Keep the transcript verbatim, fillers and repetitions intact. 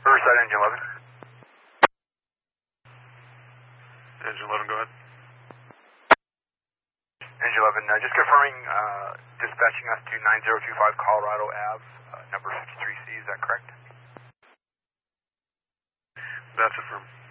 Riverside, engine eleven. Engine eleven, go ahead. Engine eleven, uh, just confirming, uh, dispatching us to nine zero two five Colorado Ave, uh, number fifty-three C, is that correct? That's affirmed.